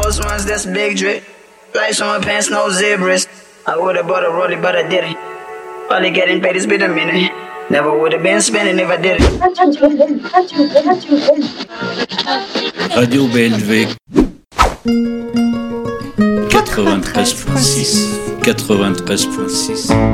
Ghost ones, that's big drip. Lights on my pants, no zebras. I would've bought a rollie, but I didn't. Only getting paid has been a minute. Never would've been spending if I did it. Radio BLV 93.6 93.6